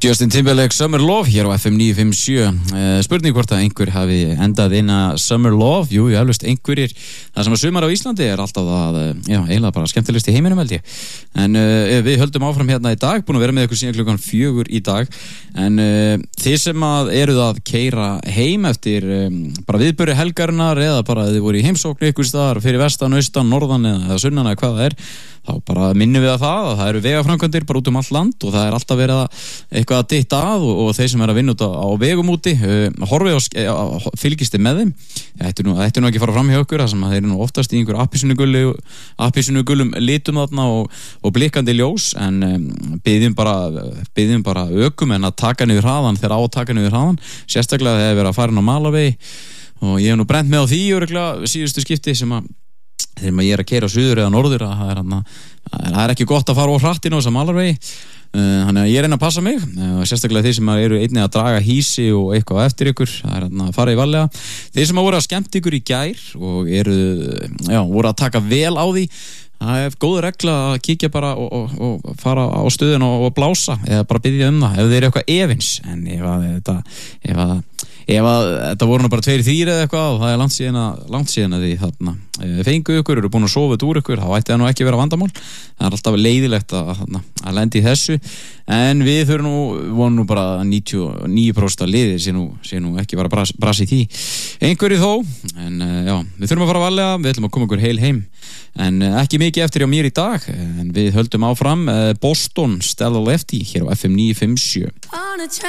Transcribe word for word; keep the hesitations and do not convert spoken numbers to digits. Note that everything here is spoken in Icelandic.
Justin Timberlake, Summer Love hér á F M níu fimm sjö. uh, Spurning hvort að einhver hafi endað inn að Summer Love. Jú, eflaust einhverjir. Það sem að sumar á Íslandi er alltaf það, já, eiginlega bara skemmtilegst í heiminum held ég. En uh, við höldum áfram hérna í dag, búin að vera með ykkur síðan klukkan fjögur í dag. En uh, þið sem að eruð að keyra heim eftir um, bara viðburði helgarinnar eða bara þið voru í heimsókn ykkur staðar fyrir vestan, austan, norðan eða, eða sunnan eða hvað það er, þá bara minnum við að það að það eru vegaframkvæmdir bara út um allt land og það er alltaf verið að eitthvað að dytta að og, og þeir sem er að vinna út á, á vegum úti uh, horfið og fylgist þið með þeim. Það ætti nú, nú ekki að fara fram hjá okkur það sem að þeir eru nú oftast í einhver appelsínugulum litum þarna og, og blikkandi ljós en um, biðjum bara, biðjum bara ökumenn að taka niður hraðan þegar á að taka niður hraðan, sérstaklega þegar þeir verið að fara inn á malarvegi og ég hef nú brennt með á því örugglega síðustu skipti sem að þegar maður er að keyra suður eða norður að það er, hana, það er ekki gott að fara á hrattinu á þessa malarvegi. Þannig að ég reyna að passa mig og sérstaklega þeir sem eru einnig að draga hísi og eitthvað eftir ykkur, það er að fara í varlega. Þeir sem voru að skemmta ykkur í gær og eru, já, voru að taka vel á því, það er góð regla að kíkja bara og, og, og fara á stöðun og, og blása eða bara biðja um það ef þeir eru eitthvað efins. En ef að þetta ef að ef að þetta voru nú bara tveir þrír eða eitthvað og það er langt síðan að, langt síðan að því þarna fengu ykkur, eru búin að sofa þetta úr ykkur, þá ætti það nú ekki vera vandamál. Það er alltaf leiðilegt að, að, að lenda í þessu en við þurfum nú, vonum nú bara níutíu og níu prósent að liði sé nú, sé nú ekki bara bras, bras í því einhverju þó, en já, við þurfum að fara varlega, við ætlum að koma ykkur heil heim en ekki mikið eftir hjá mér í dag en við höldum áfram. Boston, Stella Lefty hér á F M níu fimm sjö.